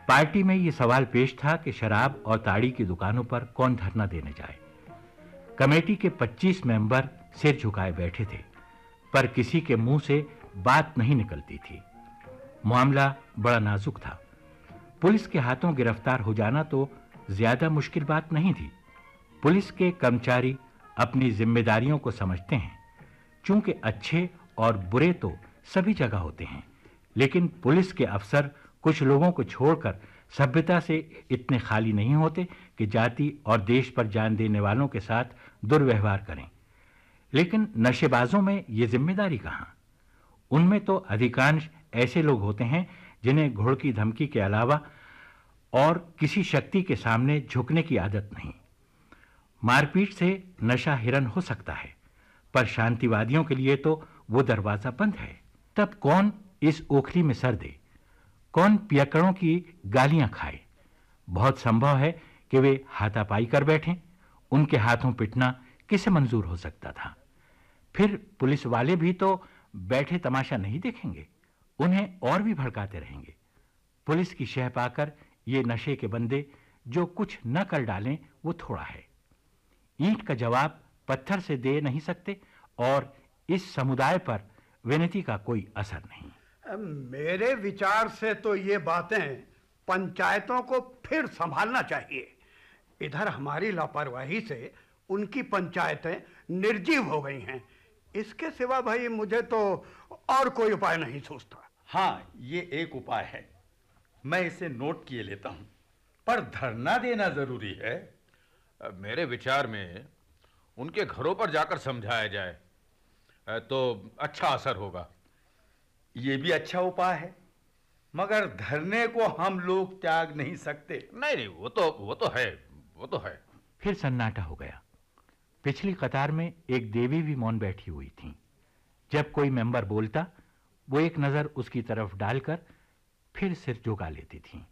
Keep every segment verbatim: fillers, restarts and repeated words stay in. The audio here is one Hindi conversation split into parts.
पार्टी में यह सवाल पेश था कि शराब और ताड़ी की दुकानों पर कौन धरना देने जाए। कमेटी के पच्चीस मेंबर सिर झुकाए बैठे थे, पर किसी के मुंह से बात नहीं निकलती थी। मामला बड़ा नाजुक था। पुलिस के हाथों गिरफ्तार हो जाना तो ज्यादा मुश्किल बात नहीं थी। पुलिस के कर्मचारी अपनी जिम्मेदारियों को समझते हैं, क्योंकि अच्छे और बुरे तो सभी जगह होते हैं, लेकिन पुलिस के अफसर कुछ लोगों को छोड़कर सभ्यता से इतने खाली नहीं होते कि जाति और देश पर जान देने वालों के साथ दुर्व्यवहार करें। लेकिन नशेबाजों में यह जिम्मेदारी कहां? उनमें तो अधिकांश ऐसे लोग होते हैं जिन्हें घोड़ की धमकी के अलावा और किसी शक्ति के सामने झुकने की आदत नहीं। मारपीट से नशा हिरन हो सकता है, पर शांतिवादियों के लिए तो वो दरवाजा बंद है। तब कौन इस ओखली में सर दे? कौन पियक्कड़ों की गालियां खाए? बहुत संभव है कि वे हाथापाई कर बैठें। उनके हाथों पिटना किसे मंजूर हो सकता था? फिर पुलिस वाले भी तो बैठे तमाशा नहीं देखेंगे, उन्हें और भी भड़काते रहेंगे। पुलिस की शह पाकर ये नशे के बंदे जो कुछ न कर डालें वो थोड़ा है। ईंट का जवाब पत्थर से दे नहीं सकते, और इस समुदाय पर विनती का कोई असर नहीं। मेरे विचार से तो ये बातें पंचायतों को फिर संभालना चाहिए। इधर हमारी लापरवाही से उनकी पंचायतें निर्जीव हो गई हैं। इसके सिवा भाई मुझे तो और कोई उपाय नहीं सूझता। हाँ, ये एक उपाय है, मैं इसे नोट किए लेता हूं। पर धरना देना जरूरी है। मेरे विचार में उनके घरों पर जाकर समझाया जाए तो अच्छा असर होगा। ये भी अच्छा उपाय है, मगर धरने को हम लोग त्याग नहीं सकते। नहीं नहीं, वो तो वो तो है वो तो है। फिर सन्नाटा हो गया। पिछली कतार में एक देवी भी मौन बैठी हुई थी। जब कोई मेंबर बोलता, वो एक नजर उसकी तरफ डालकर फिर सिर झुका लेती थी।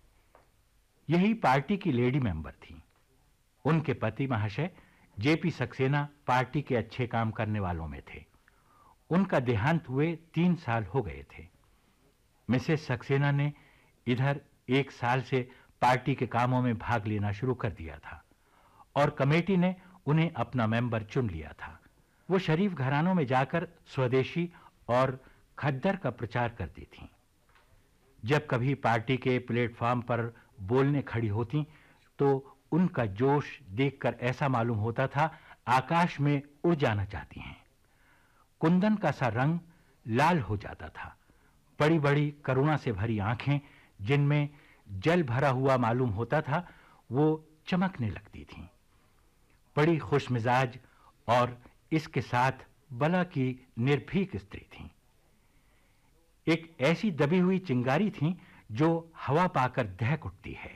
यही पार्टी की लेडी मेंबर थी। उनके पति महाशय जेपी सक्सेना पार्टी के अच्छे काम करने वालों में थे। उनका देहांत हुए तीन साल हो गए थे। मिसेस सक्सेना ने इधर एक साल से पार्टी के कामों में भाग लेना शुरू कर दिया था, और कमेटी ने उन्हें अपना मेंबर चुन लिया था। वो शरीफ घरानों में जाकर स्वदेशी और खद्दर का प्रचार करती थीं। जब कभी पार्टी के प्लेटफॉर्म पर बोलने खड़ी होती तो उनका जोश देखकर ऐसा मालूम होता था आकाश में उड़ जाना चाहती हैं। कुंदन का सा रंग लाल हो जाता था। बड़ी बड़ी करुणा से भरी आंखें, जिनमें जल भरा हुआ मालूम होता था, वो चमकने लगती थीं। बड़ी खुशमिजाज और इसके साथ बला की निर्भीक स्त्री थीं। एक ऐसी दबी हुई चिंगारी थीं जो हवा पाकर दहक उठती है।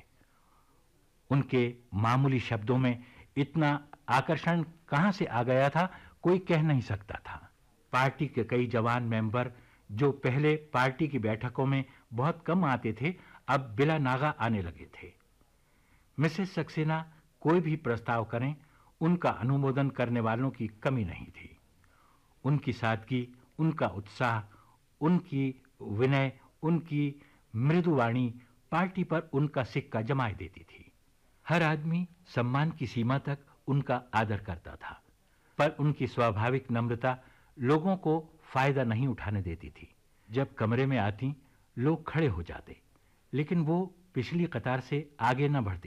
उनके मामूली शब्दों में इतना आकर्षण कहां से आ गया था, कोई कह नहीं सकता था। पार्टी के कई जवान मेंबर जो पहले पार्टी की बैठकों में बहुत कम आते थे, अब बिला नागा आने लगे थे। मिसेस सक्सेना कोई भी प्रस्ताव करें, उनका अनुमोदन करने वालों की कमी नहीं थी। उनकी सादगी, उनका उत्साह, उनकी विनय, उनकी मृदुवाणी पार्टी पर उनका सिक्का जमाए देती थी। हर आदमी सम्मान की सीमा तक उनका आदर करता था, पर उनकी स्वाभाविक नम्रता लोगों को फायदा नहीं उठाने देती थी। जब कमरे में आती, लोग खड़े हो जाते, लेकिन वो पिछली कतार से आगे न बढ़ती।